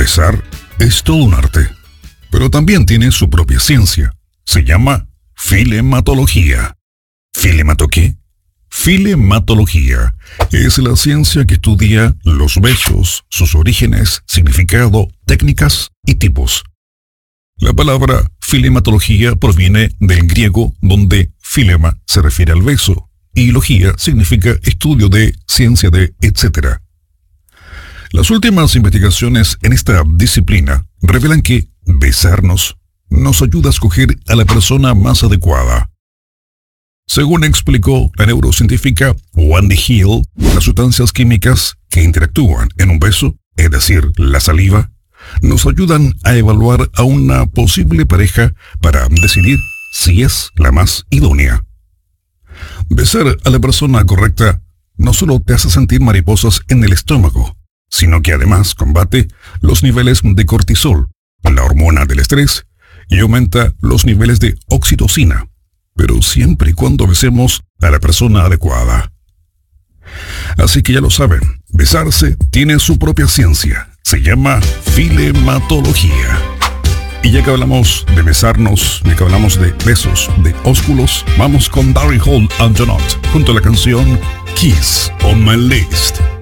Besar es todo un arte, pero también tiene su propia ciencia. Se llama filematología. ¿Filemato qué? Filematología es la ciencia que estudia los besos, sus orígenes, significado, técnicas y tipos. La palabra filematología proviene del griego, donde filema se refiere al beso y logía significa estudio de, ciencia de, etc. Las últimas investigaciones en esta disciplina revelan que besarnos nos ayuda a escoger a la persona más adecuada. Según explicó la neurocientífica Wendy Hill, las sustancias químicas que interactúan en un beso, es decir, la saliva, nos ayudan a evaluar a una posible pareja para decidir si es la más idónea. Besar a la persona correcta no solo te hace sentir mariposas en el estómago, sino que además combate los niveles de cortisol, la hormona del estrés, y aumenta los niveles de oxitocina, pero siempre y cuando besemos a la persona adecuada. Así que ya lo saben, besarse tiene su propia ciencia, se llama filematología. Y ya que hablamos de besarnos, ya que hablamos de besos, de ósculos, vamos con Daryl Hall and John Ott junto a la canción Kiss on My List.